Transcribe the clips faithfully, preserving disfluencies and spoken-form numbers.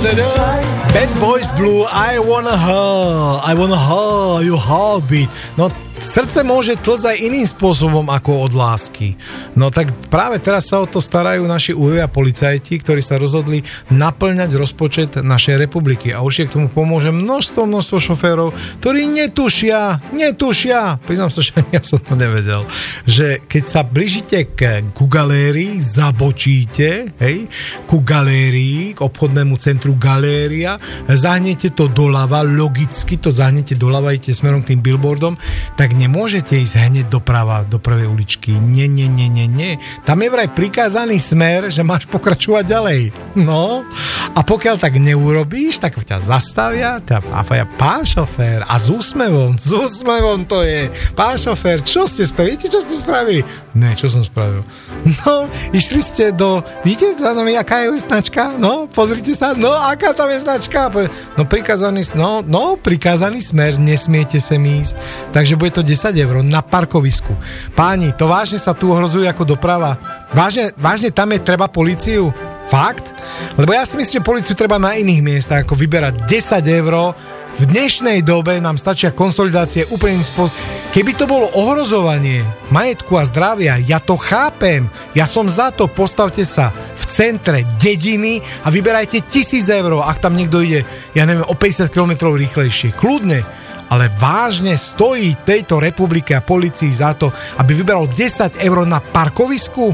Bad Boys Blue, I wanna hold, I wanna hold you heartbeat. No, srdce môže tlcť aj iným spôsobom ako od lásky. No tak práve teraz sa o to starajú naši ú vé á policajti, ktorí sa rozhodli naplňať rozpočet našej republiky. A určite k tomu pomôže množstvo, množstvo šoférov, ktorí netušia, netušia, priznám sa, že ja som to nevedel, že keď sa blížite k, ku galérii, zabočíte, hej, ku galérii, k obchodnému centru Galéria, zahnete to doľava, logicky to zahnete doľava, idete smerom k tým billboardom, tak nemôžete ísť hneď doprava, do prvej uličky. Nie, nie, nie, nie, nie. Tam je vraj prikázaný smer, že máš pokračovať ďalej. No, a pokiaľ tak neurobíš, tak ťa zastavia, ťa, a pán šofér, a s úsmevom, s úsmevom to je. Pán šofér, čo ste spravili? Viete, čo ste spravili? Ne, čo som spravil? No, išli ste do, vidíte za nami, aká je značka? No, pozrite sa, no, aká tam je značka? No, prikázaný, no, no, prikázaný smer, nesmiete sem ísť. Takže bude to desať eur na parkovisku. Páni, to vážne sa tu ohrozuje ako doprava? Vážne, vážne tam je treba políciu? Fakt? Lebo ja si myslím, že políciu treba na iných miestach, ako vyberať desať eur. V dnešnej dobe nám stačia konsolidácie úplným spôsobom. Keby to bolo ohrozovanie majetku a zdravia, ja to chápem. Ja som za to, postavte sa v centre dediny a vyberajte tisíc eur, ak tam niekto ide, ja neviem, o päťdesiat kilometrov rýchlejšie. Kľudne. Ale vážne stojí tejto republike a polícii za to, aby vyberal desať eur na parkovisku?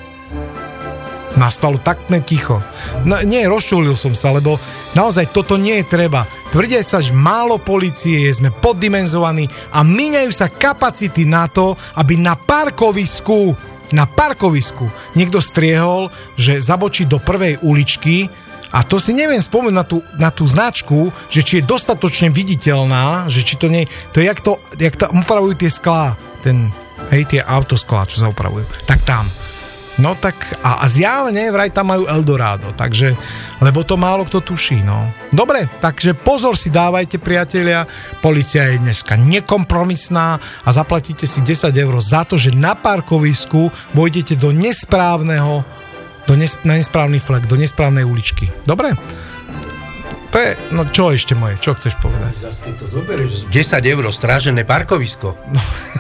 Nastalo takné ticho. No, nie, rozčulil som sa, lebo naozaj toto nie je treba. Tvrdia sa, že málo polície, sme poddimenzovaní a míňajú sa kapacity na to, aby na parkovisku, na parkovisku niekto striehol, že zabočí do prvej uličky. A to si neviem spomenúť na tú, na tú značku, že či je dostatočne viditeľná, že či to nie, to je jak to, jak to upravujú tie sklá, ten, hej, tie autosklá, čo sa upravujú, tak tam. No tak, a, a zjavne vraj tam majú Eldorado, takže, lebo to málo kto tuší, no. Dobre, takže pozor si dávajte, priatelia, polícia je dneska nekompromisná a zaplatíte si desať eur za to, že na parkovisku vojdete do nesprávneho do nes- na nesprávny flek, do nesprávnej uličky. Dobre? To je, no čo ešte moje? Čo chceš povedať? Zas ty to zoberieš. desať eur strážené parkovisko. No.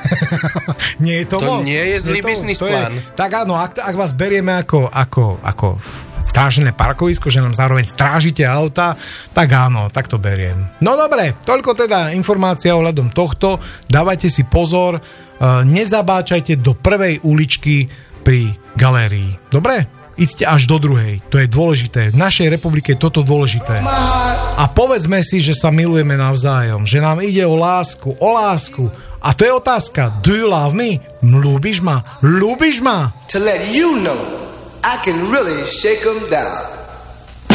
Nie je to, to moc. nie je zlý biznis plán. Je, tak áno, ak, ak vás berieme ako, ako, ako strážené parkovisko, že nám zároveň strážite auta, tak áno, tak to beriem. No dobre, toľko teda informácia ohľadom tohto. Dávajte si pozor, nezabáčajte do prvej uličky pri galérii. Dobre? Idite až do druhej. To je dôležité. V našej republike je toto dôležité. A povedzme si, že sa milujeme navzájom. Že nám ide o lásku. O lásku. A to je otázka. Do you love me? Ľúbiš ma? Ľúbiš ma? To let you know I can really shake them down.